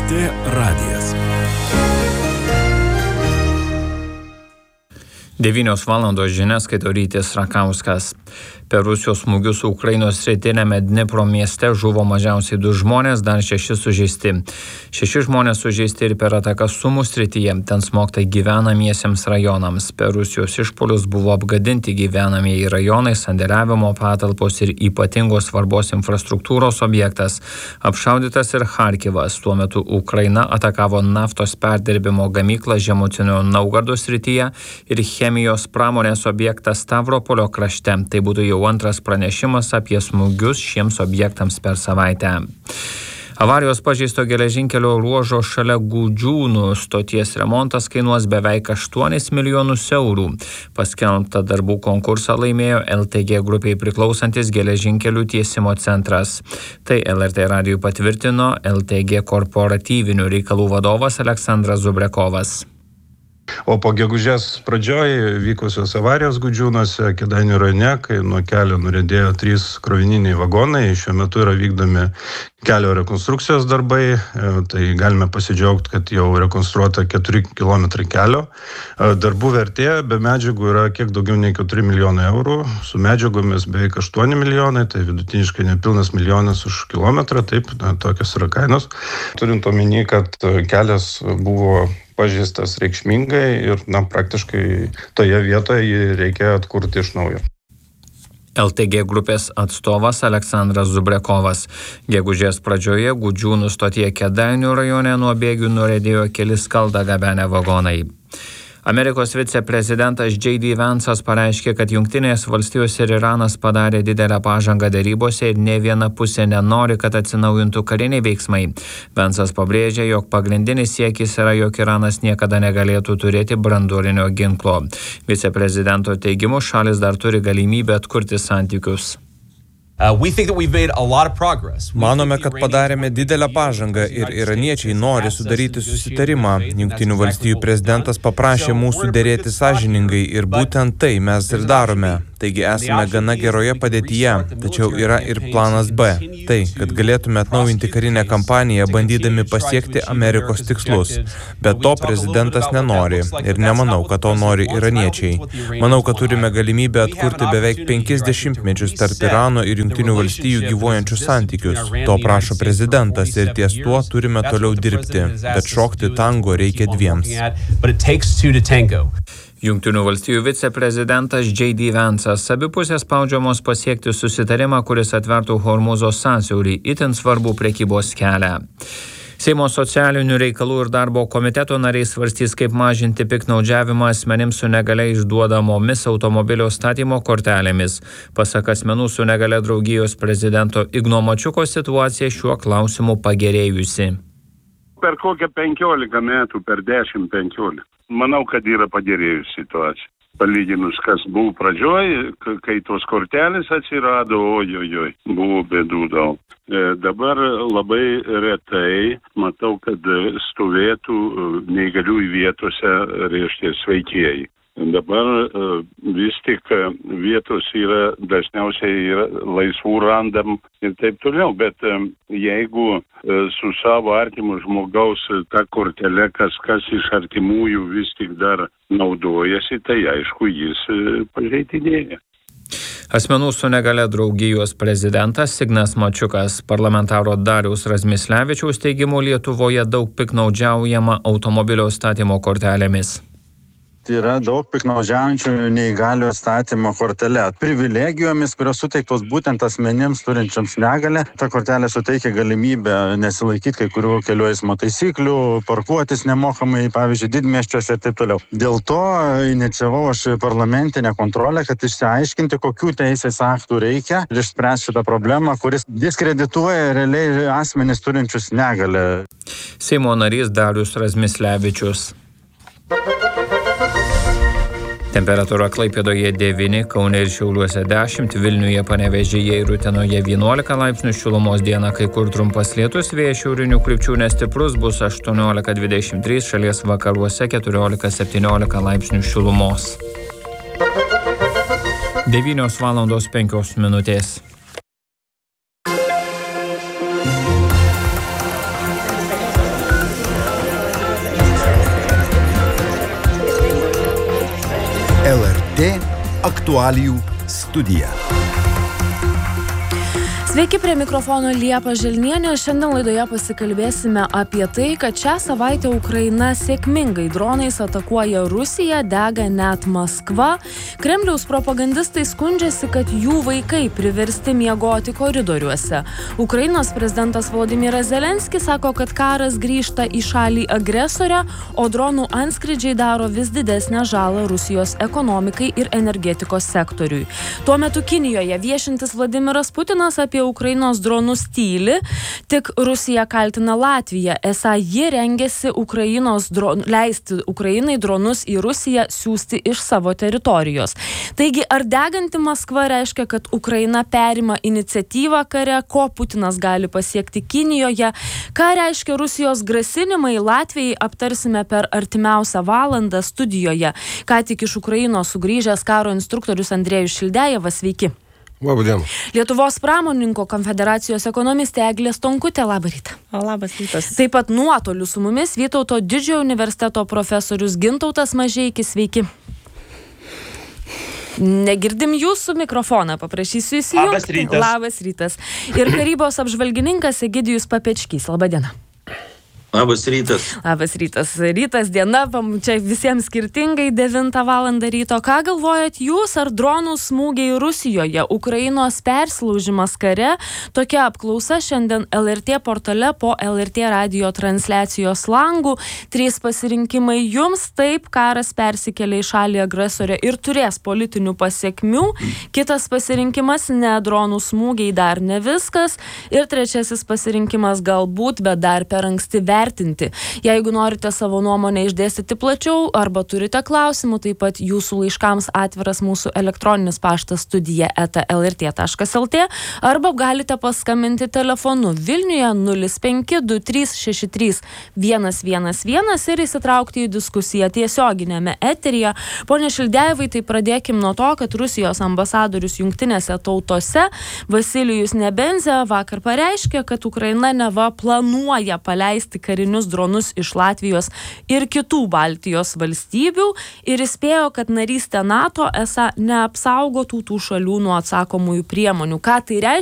LRT radijas. 9 valandos žinias skaito Rytis Rakauskas. Per Rusijos smūgius Ukrainos rytiniame Dnipro mieste žuvo mažiausiai 2 žmonės, dar 6 sužeisti. 6 žmonės sužeisti ir per ataką Sumų srityje, ten smogta gyvenamiesiems rajonams. Per Rusijos išpuolius buvo apgadinti gyvenamieji rajonai, sandėliavimo patalpos ir ypatingos svarbos infrastruktūros objektas. Apšaudytas ir Charkivas. Tuo metu Ukraina atakavo naftos perdirbimo gamyklą Žemutinio Naugardo srityje ir chemijos pramonės objektą Stavropolio krašte. Tai būtų jau antras pranešimas apie smūgius šiems objektams per savaitę. Avarijos pažeisto geležinkelio ruožo šalia Gudžiūnų stoties remontas kainuos beveik 8 milijonus eurų. Paskelbtą darbų konkursą laimėjo LTG grupiai priklausantis geležinkelių tiesimo centras. Tai LRT radijui patvirtino LTG korporatyvinių reikalų vadovas Aleksandras Zubrekovas. O po gegužės pradžioj vykusios avarijos Gudžiūnuose, Kėdainių rajone, kai nuo kelio nuriedėjo 3 krovininiai vagonai, šiuo metu yra vykdomi kelio rekonstrukcijos darbai, tai galime pasidžiaugti, kad jau rekonstruota 4 km kelio. Darbų vertė be medžiagų yra kiek daugiau nei 4 milijonai eurų, su medžiagomis beveik 8 milijonai, tai vidutiniškai nepilnas milijonas už kilometrą, taip, tokios yra kainos. Turint omeny, kad kelias buvo pažeistas reikšmingai ir praktiškai toje vietoje jį reikia atkurti iš naujo. LTG grupės atstovas Aleksandras Zubrekovas. Gegužės pradžioje Gudžiūnų stotyje Kėdainių rajone nuo bėgių nuriedėjo keli skaldą gabenę vagonai. Amerikos viceprezidentas J.D. Vance'as pareiškė, kad Jungtinės valstijos ir Iranas padarė didelę pažangą derybose ir nė viena pusė nenori, kad atsinaujintų kariniai veiksmai. Vance'as pabrėžė, jog pagrindinis siekis yra, jog Iranas niekada negalėtų turėti branduolinio ginklo. Viceprezidento teigimu, šalis dar turi galimybę atkurti santykius. Manome, kad padarėme didelę pažangą ir iraniečiai nori sudaryti susitarimą. Jungtinių valstijų prezidentas paprašė mūsų derėti sąžiningai ir būtent tai mes ir darome. Taigi esame gana geroje padėtyje, tačiau yra ir planas B. Tai, kad galėtume atnaujinti karinę kampaniją, bandydami pasiekti Amerikos tikslus. Bet to prezidentas nenori ir nemanau, kad to nori iraniečiai. Manau, kad turime galimybę atkurti beveik 50 mečius tarp Irano ir Jungtinių valstijų gyvuojančius santykius. To prašo prezidentas ir ties tuo turime toliau dirbti. Bet šokti tango reikia 2. Jungtinių valstijų viceprezidentas J.D. Vance'as. Abi pusės spaudžiamos pasiekti susitarimą, kuris atvertų Hormūzo sąsiaurį, itin svarbų prekybos kelią. Seimo socialinių reikalų ir darbo komiteto nariai svarstys, kaip mažinti piktnaudžiavimą asmenims su negalia išduodamomis automobilio statymo kortelėmis. Pasak asmenų su negalia draugijos prezidento Igno Mačiuko situacija šiuo klausimu pagerėjusi. Per kokią 15 metų, per 10-15. Manau, kad yra pagerėjusi situacija. Palyginus, kas buvo pradžioj, kai tos kortelės atsirado, ojojoj, buvo bėdų daug. Dabar labai retai matau, kad stovėtų neįgaliųjų vietose, reiškia, sveikieji. Dabar vis tik vietos yra dažniausiai yra laisvų randam ir taip toliau, bet jeigu su savo artimu žmogaus ta kortelė kas iš artimųjų vis tik dar naudojasi, tai aišku jis pažeidinėja. Asmenų su negalia draugijos prezidentas Ignas Mačiukas. Parlamentaro Dariaus Razmislevičiaus teigimu, Lietuvoje daug piktnaudžiaujama automobilio statymo kortelėmis. Yra daug piktnaudžiaujančių neįgaliojo statymo kortelę. Privilegijomis, kurios suteiktos būtent asmenims turinčiams negalią. Ta kortelė suteikia galimybę nesilaikyti kai kurių kelių eismo taisyklių, parkuotis nemokamai, pavyzdžiui, didmiesčiuose ir taip toliau. Dėl to inicijavau aš parlamentinę kontrolę, kad išsiaiškinti, kokių teisės aktų reikia ir išspręsti šitą problemą, kuris diskredituoja realiai asmenis turinčius negalią. Seimo narys Darius Razmislevičius. Temperatūra Klaipėdoje 9, Kaune ir Šiauliuose 10, Vilniuje, Panevėžyje ir Utenoje 11 laipsnių šilumos, dieną kai kur trumpas lietus, vėjas šiaurinių krypčių nestiprus, bus 18-23, šalies vakaruose 14-17 laipsnių šilumos. 9:05. Aktualijų studija. Sveiki, prie mikrofono Liepa Želnienė. Šiandien laidoje pasikalbėsime apie tai, kad šią savaitę Ukraina sėkmingai dronais atakuoja Rusiją, dega net Maskva. Kremliaus propagandistai skundžiasi, kad jų vaikai priversti miegoti koridoriuose. Ukrainos prezidentas Volodymyras Zelenskis sako, kad karas grįžta į šalį agresorę, o dronų antskrydžiai daro vis didesnę žalą Rusijos ekonomikai ir energetikos sektoriui. Tuo metu Kinijoje viešintis Vladimiras Putinas apie Ukrainos dronus tyli, tik Rusija kaltina Latviją, esą ji rengėsi leisti Ukrainai dronus į Rusiją siųsti iš savo teritorijos. Taigi, ar deganti Maskva reiškia, kad Ukraina perima iniciatyvą kare, ko Putinas gali pasiekti Kinijoje, ką reiškia Rusijos grasinimai, Latvijai aptarsime per artimiausią valandą studijoje. Ką tik iš Ukrainos sugrįžęs karo instruktorius Andrėjus Šildejevas, sveiki. Labą dieną. Lietuvos pramonininkų konfederacijos ekonomistė Eglė Stonkutė, labą rytą. Labas rytas. Taip pat nuotoliu su mumis Vytauto Didžiojo universiteto profesorius Gintautas Mažeikis, sveiki. Negirdim jūsų mikrofoną, paprašysiu įsijungti. Labas rytas. Labas rytas. Ir karybos apžvalgininkas Egidijus Papečkys, labą dieną. Labas rytas. Labas rytas. Rytas diena, čia visiems skirtingai 9 valandą ryto. Ką galvojat jūs, ar dronų smūgiai Rusijoje, Ukrainos persilaužimas kare? Tokia apklausa šiandien LRT portale po LRT radijo transliacijos langų. 3 pasirinkimai jums: taip, karas persikelia į šalį agresorę ir turės politinių pasiekmių. Kitas pasirinkimas: ne, dronų smūgiai dar ne viskas. Ir trečiasis pasirinkimas: galbūt, bet dar per anksti vertinti. Jeigu norite savo nuomonę išdėstyti plačiau arba turite klausimų, taip pat jūsų laiškams atviras mūsų elektroninis paštas studija@lrt.lt arba galite paskambinti telefonu Vilniuje 052363 111 ir įsitraukti į diskusiją tiesioginėme eteryje. Pone Šildejevai, tai pradėkim nuo to, kad Rusijos ambasadorius Jungtinėse tautose Vasilijus Nebenzia vakar pareiškė, kad Ukraina neva planuoja paleisti karinius dronus iš Latvijos ir kitų Baltijos valstybių ir įspėjo, kad narystė NATO esą neapsaugotų tų šalių nuo atsakomųjų priemonių. Ką tai reiškia?